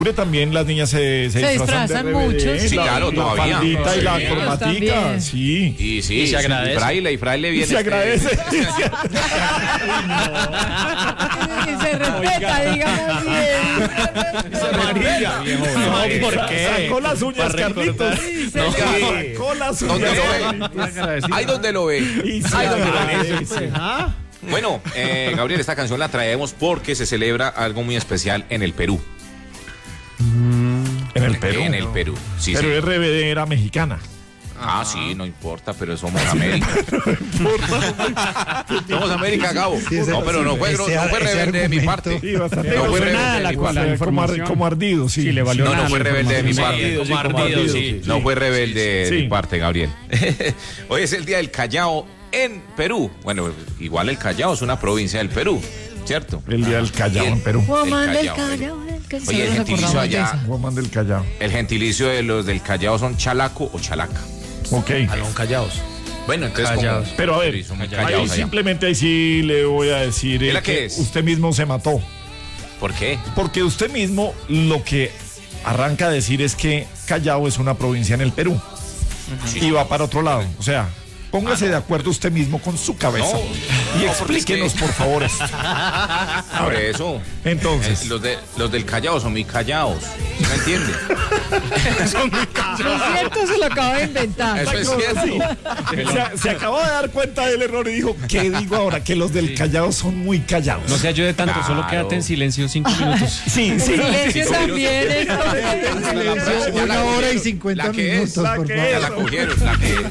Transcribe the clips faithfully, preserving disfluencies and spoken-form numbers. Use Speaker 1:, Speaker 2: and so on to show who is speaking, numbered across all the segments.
Speaker 1: También las niñas se, se,
Speaker 2: se
Speaker 1: disfrazan,
Speaker 2: disfrazan
Speaker 1: de
Speaker 2: mucho.
Speaker 3: Sí, claro,
Speaker 1: la
Speaker 3: todavía.
Speaker 1: faldita y la
Speaker 3: Sí.
Speaker 1: corbatica, sí.
Speaker 3: Y sí,
Speaker 4: Y se agradece.
Speaker 3: Y fraile, y fraile viene.
Speaker 1: Y se agradece.
Speaker 2: Y se respeta, digamos bien.
Speaker 1: María,
Speaker 4: No, ¿por
Speaker 1: sa-
Speaker 4: qué?
Speaker 1: Sacó las uñas,
Speaker 4: Para
Speaker 1: Carlitos.
Speaker 2: Sí,
Speaker 1: No,
Speaker 2: señor.
Speaker 1: sacó las
Speaker 3: ¿Dónde
Speaker 1: uñas.
Speaker 3: lo ve? Ahí donde lo ve.
Speaker 1: Y se
Speaker 3: Ahí donde lo ve.
Speaker 1: agradece.
Speaker 3: Bueno, eh, Gabriel, esta canción la traemos porque se celebra algo muy especial en el Perú.
Speaker 1: En el Perú.
Speaker 3: En el Perú, sí,
Speaker 1: Pero
Speaker 3: sí.
Speaker 1: R B D era mexicana.
Speaker 3: Ah, sí, no importa, pero somos América. Somos América, Gabo. No, pero no fue, no
Speaker 5: Ese-
Speaker 3: fue
Speaker 5: ese
Speaker 3: rebelde de mi
Speaker 5: argumento.
Speaker 3: parte.
Speaker 1: Sí, bastante.
Speaker 3: No fue
Speaker 1: grosero.
Speaker 3: rebelde
Speaker 2: nada
Speaker 3: de
Speaker 2: la
Speaker 3: mi
Speaker 2: cual-
Speaker 3: parte.
Speaker 2: la
Speaker 1: Como, ar-
Speaker 2: información.
Speaker 1: como ardido, sí.
Speaker 2: Sí, le valió
Speaker 3: No,
Speaker 2: nada
Speaker 3: no fue
Speaker 2: la
Speaker 3: rebelde de mi
Speaker 2: información.
Speaker 3: parte.
Speaker 4: Como ardido, sí.
Speaker 1: sí.
Speaker 3: No fue rebelde de
Speaker 1: Sí.
Speaker 3: mi parte, Gabriel. Hoy es el día del Callao en Perú. Bueno, igual el Callao es una provincia del Perú, ¿cierto?
Speaker 1: El día del Callao
Speaker 3: Y el-
Speaker 1: en Perú.
Speaker 2: Woman
Speaker 3: El
Speaker 2: del
Speaker 3: Callao,
Speaker 2: Callao, del Callao.
Speaker 3: Oye, el
Speaker 2: Nos
Speaker 3: gentilicio
Speaker 2: acordamos de
Speaker 3: allá,
Speaker 2: esa.
Speaker 1: Woman del Callao.
Speaker 3: el gentilicio de los del Callao son chalaco o chalaca.
Speaker 1: Ok.
Speaker 4: Alón callados.
Speaker 3: Bueno, entonces
Speaker 4: Callaos.
Speaker 3: como...
Speaker 1: Pero a ver,
Speaker 3: son muy
Speaker 1: ahí
Speaker 3: callados allá.
Speaker 1: simplemente ahí sí le voy a decir
Speaker 3: ¿Y
Speaker 1: eh,
Speaker 3: la
Speaker 1: que
Speaker 3: qué es?
Speaker 1: usted mismo se mató.
Speaker 3: ¿Por qué?
Speaker 1: Porque usted mismo lo que arranca a decir es que Callao es una provincia en el Perú. Y va para otro lado. O sea, póngase de acuerdo usted mismo con su cabeza.
Speaker 3: No,
Speaker 1: y
Speaker 3: no, porque
Speaker 1: explíquenos,
Speaker 3: es que-
Speaker 1: por favor, esto.
Speaker 3: Por eso.
Speaker 1: Entonces.
Speaker 3: Eh, los, de, los del Callao son muy callados. ¿Sí me entiende?
Speaker 2: Lo cierto se lo acaba de inventar.
Speaker 3: Eso es cierto.
Speaker 1: Se, se acabó de dar cuenta del error y dijo, ¿qué digo ahora? Que los del Callao son muy callados.
Speaker 4: No se ayude tanto, solo
Speaker 3: Claro.
Speaker 4: quédate en silencio cinco minutos.
Speaker 1: Sí, sí.
Speaker 2: Silencio
Speaker 3: sí,
Speaker 2: también.
Speaker 3: sí,
Speaker 2: entonces.
Speaker 3: Ya la
Speaker 5: Una hora y
Speaker 3: cogieron.
Speaker 5: cincuenta
Speaker 3: La que es,
Speaker 5: minutos,
Speaker 1: la
Speaker 5: por
Speaker 1: que
Speaker 5: favor.
Speaker 3: Ya la cogieron, la que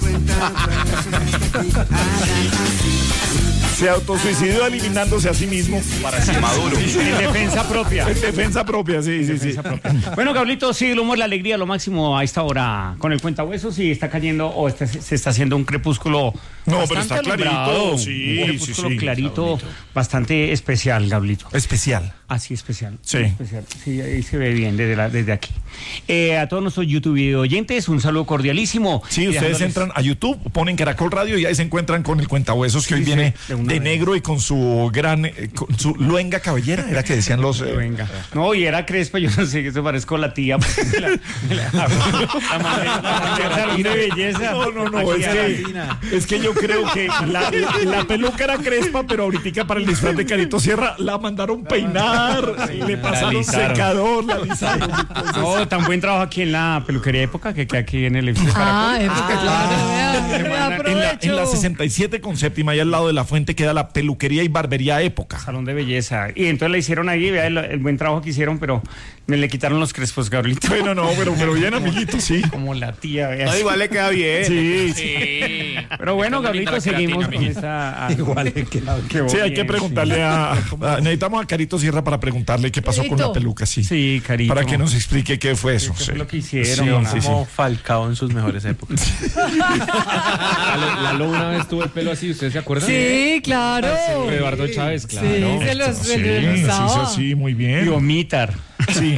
Speaker 1: Se autosuicidó eliminándose a sí mismo.
Speaker 3: es. Maduro.
Speaker 6: En defensa propia.
Speaker 1: En defensa propia, sí, sí, sí.
Speaker 6: Bueno, Gablito, sí, el humor, la alegría, lo máximo a esta hora con el cuentahuesos y está cayendo o está- se está haciendo un crepúsculo.
Speaker 1: No, pero
Speaker 6: bastante
Speaker 1: está clarito,
Speaker 6: alumbrado,
Speaker 1: sí,
Speaker 6: un crepúsculo
Speaker 1: sí, sí.
Speaker 6: clarito, bastante especial, Gablito.
Speaker 1: Especial.
Speaker 6: Así especial.
Speaker 1: Sí.
Speaker 6: Especial. Sí, ahí se ve bien desde, la- desde aquí. Eh, a todos nuestros YouTube video oyentes, un saludo cordialísimo.
Speaker 1: Sí,
Speaker 6: Y
Speaker 1: ustedes
Speaker 6: dejándoles-
Speaker 1: entran a YouTube, ponen Caracol Radio y ahí se encuentran con el cuentahuesos que
Speaker 6: Sí,
Speaker 1: hoy
Speaker 6: sí,
Speaker 1: viene
Speaker 6: de una
Speaker 1: de
Speaker 6: vez.
Speaker 1: negro y con su gran, eh, con su luenga cabellera, era que decían los... eh,
Speaker 6: Venga. No, y era Crespa, yo no sé, que se parezco a la tía. porque me la, me la, la mandé- la mandé al salón de belleza.
Speaker 1: No, no, no,
Speaker 6: Aquí
Speaker 1: es
Speaker 6: a
Speaker 1: que,
Speaker 6: Latina.
Speaker 1: es que yo creo que la, la- la peluca era crespa, pero ahorita para el disfraz de Carito Sierra la mandaron peinar, le pasaron
Speaker 6: alisaron.
Speaker 1: secador, la alisaron.
Speaker 6: No, tan buen trabajo aquí en la peluquería época que queda aquí en el edificio
Speaker 2: Ah,
Speaker 6: Caracol.
Speaker 2: época, claro. vea, vea,
Speaker 1: En la,
Speaker 2: aprovecho.
Speaker 1: en la sesenta y siete con séptima y al lado de la fuente queda la peluquería y barbería época.
Speaker 6: Salón de belleza. Y entonces le hicieron ahí, vea el, el buen trabajo que hicieron, pero me le quitaron los crespos, Gabrielito.
Speaker 1: Bueno, no, pero, pero bien, amiguito, sí.
Speaker 6: Como la tía, vea.
Speaker 4: No, igual le queda bien.
Speaker 1: Sí, sí.
Speaker 4: Sí.
Speaker 6: Pero bueno,
Speaker 4: Está bonita
Speaker 6: Gabrielito,
Speaker 4: la
Speaker 6: seguimos
Speaker 4: queratina,
Speaker 6: con
Speaker 4: amiguito.
Speaker 6: esta... ah,
Speaker 5: Igual le queda
Speaker 6: qué
Speaker 1: Sí, hay
Speaker 6: bien,
Speaker 1: que preguntarle a, a- Necesitamos a Carito Sierra para preguntarle qué pasó con
Speaker 2: Carito.
Speaker 1: la peluca, sí.
Speaker 6: Sí, Carito.
Speaker 1: Para que nos explique qué fue eso.
Speaker 6: ¿Qué
Speaker 1: sí.
Speaker 6: fue lo que hicieron?
Speaker 1: Sí, sí, sí.
Speaker 4: Como Falcao en sus mejores épocas.
Speaker 7: Lalo, Lalo una vez tuvo el pelo así, ¿ustedes se acuerdan?
Speaker 2: Sí, claro.
Speaker 7: Eduardo Chávez, claro.
Speaker 2: Sí, se los
Speaker 1: Sí,
Speaker 2: se
Speaker 1: sí,
Speaker 2: los
Speaker 1: sí,
Speaker 2: usaba.
Speaker 1: sí, muy bien.
Speaker 6: Y vomitar.
Speaker 1: Sí.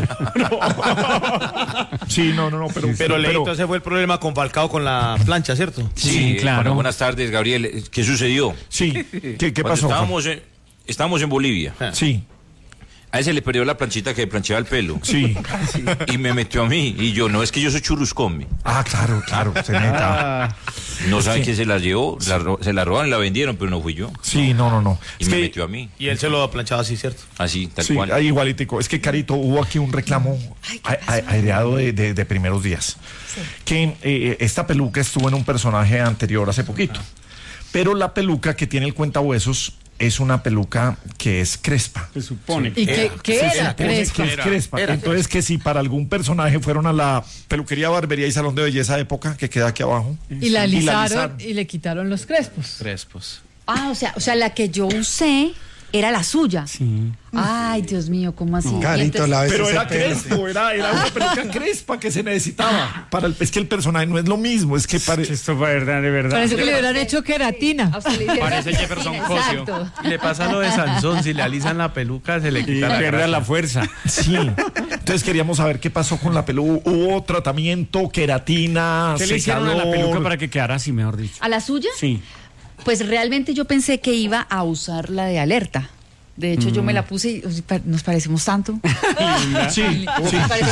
Speaker 1: Sí, no, no, no, pero,
Speaker 4: Pero Leito, ese fue el problema con Falcao con la plancha, ¿cierto?
Speaker 3: Sí,
Speaker 6: Sí, claro.
Speaker 3: bueno, buenas tardes, Gabriel. ¿Qué sucedió?
Speaker 1: sí. ¿Qué, qué
Speaker 3: Cuando
Speaker 1: pasó?
Speaker 3: Estábamos en, estábamos en Bolivia.
Speaker 1: Sí,
Speaker 3: A ese le perdió la planchita que planchaba el pelo.
Speaker 1: sí.
Speaker 3: Y me metió a mí. Y yo, no, es que yo soy churuscomi.
Speaker 1: Ah, claro, claro, se neta.
Speaker 3: No saben quién se la llevó. La ro- se la robaron, la vendieron, pero no fui yo.
Speaker 1: Sí, no, no, no.
Speaker 3: Y
Speaker 1: Es
Speaker 3: me
Speaker 1: que-
Speaker 3: metió a mí.
Speaker 4: Y él se lo ha planchado así, ¿cierto?
Speaker 3: Así, tal
Speaker 1: Sí,
Speaker 3: cual.
Speaker 1: ahí igualitico. Es que, Carito, hubo aquí un reclamo a- a- aireado de, de- de primeros días. Que eh, esta peluca estuvo en un personaje anterior hace poquito. Pero la peluca que tiene el cuentahuesos es una peluca que es crespa.
Speaker 6: Se supone.
Speaker 2: ¿Y qué, qué
Speaker 1: Se
Speaker 2: era?
Speaker 1: supone
Speaker 2: Crespa.
Speaker 1: que es crespa. Entonces, que si para algún personaje fueron a la peluquería, barbería y salón de belleza de época, que queda aquí abajo.
Speaker 2: Y la alisaron
Speaker 1: alisaron.
Speaker 2: y le quitaron los crespos.
Speaker 4: Crespos.
Speaker 8: Ah, o sea, o sea, la que yo usé era la suya.
Speaker 6: Sí.
Speaker 8: Ay, Dios mío, ¿cómo así? Y
Speaker 5: Carito,
Speaker 8: entonces-
Speaker 5: la vez
Speaker 1: Pero
Speaker 5: ese
Speaker 1: era
Speaker 5: pelo.
Speaker 1: crespo, era, era una peluca crespa que se necesitaba. Para el, es que el personaje no es lo mismo, es que parece...
Speaker 6: Esto fue verdad, de verdad.
Speaker 2: Parece que le hubieran hecho queratina.
Speaker 8: A usted le hicieron-
Speaker 4: Parece Jefferson Cosio.
Speaker 8: Exacto.
Speaker 4: Y le pasa lo de Sansón, si le alisan la peluca se le
Speaker 6: Y
Speaker 4: quita la
Speaker 6: pierde
Speaker 4: grasa.
Speaker 6: la fuerza.
Speaker 1: Sí. Entonces queríamos saber qué pasó con la peluca. ¿Hubo tratamiento, queratina,
Speaker 6: ¿Qué le hicieron a la
Speaker 1: secador?
Speaker 6: peluca para que quedara así, mejor dicho?
Speaker 8: ¿A la suya?
Speaker 6: Sí.
Speaker 8: Pues realmente yo pensé que iba a usar la de alerta. De hecho, yo me la puse y uy, pa- nos parecemos tanto.
Speaker 1: Sí, sí.
Speaker 8: Me parece